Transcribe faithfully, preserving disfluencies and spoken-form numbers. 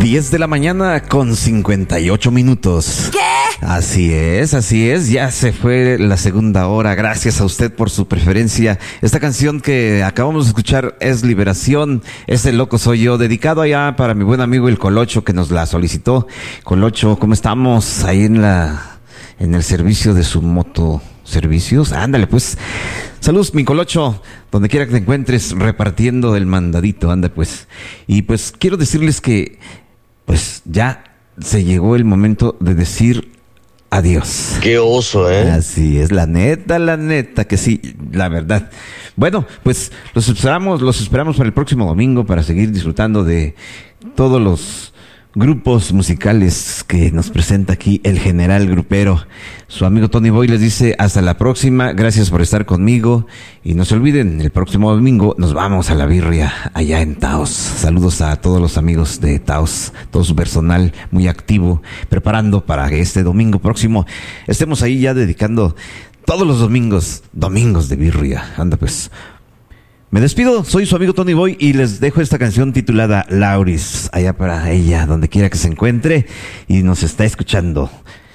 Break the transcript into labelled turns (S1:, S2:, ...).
S1: diez de la mañana con cincuenta y ocho minutos.
S2: ¿Qué?
S1: Así es, así es. Ya se fue la segunda hora. Gracias a usted por su preferencia. Esta canción que acabamos de escuchar es Liberación. Ese loco soy yo. Dedicado allá para mi buen amigo el Colocho que nos la solicitó. Colocho, ¿cómo estamos? Ahí en la, en el servicio de su moto. ¿Servicios? Ándale, pues. Saludos, mi Colocho, donde quiera que te encuentres, repartiendo el mandadito, anda pues. Y pues quiero decirles que, pues ya se llegó el momento de decir adiós.
S3: Qué oso, ¿eh?
S1: Así es, la neta, la neta, que sí, la verdad. Bueno, pues los esperamos, los esperamos para el próximo domingo para seguir disfrutando de todos los grupos musicales que nos presenta aquí el General Grupero. Su amigo Tony Boy les dice hasta la próxima, gracias por estar conmigo y no se olviden, el próximo domingo nos vamos a la birria allá en Taos. Saludos a todos los amigos de Taos, todo su personal muy activo, preparando para que este domingo próximo estemos ahí ya dedicando todos los domingos, domingos de birria. Anda pues. Me despido, soy su amigo Tony Boy y les dejo esta canción titulada Lauris, allá para ella, donde quiera que se encuentre y nos está escuchando.